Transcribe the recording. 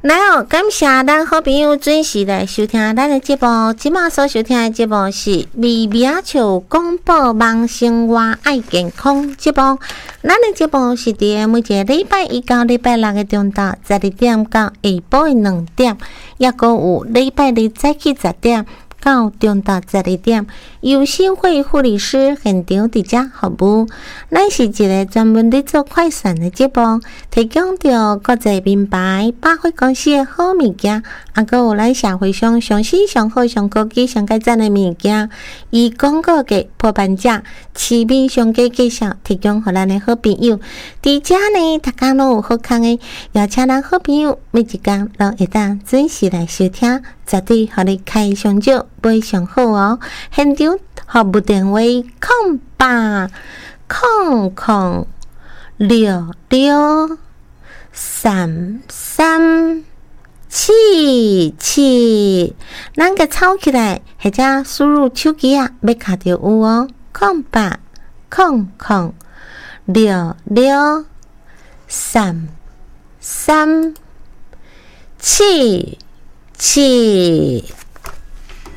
来哦，感谢咱好朋友准时来收听咱的节目。即马所收听的节目是微妙笑广播网生活爱健康节目。咱的节目是伫每一个礼拜一到礼拜六的中昼12点到下晡的2点，也阁有礼拜日早起10点到中昼12点，由新会护理师现场伫遮服务。咱是一个专门伫做快闪的节目，提供着国际名牌百货公司的好物件，还阁有咱社会上上新、上好、上高级、上改赞的物件，以广告给破半价、市面上价介绍，提供予咱的好朋友。伫遮呢，大家拢有好康的，邀请咱好朋友每一天都会当准时来收听，绝对予你开上少，买上好哦。现场服务电话00663377，咱个抄起来，或者输入手机啊，要卡着有哦。0800663377。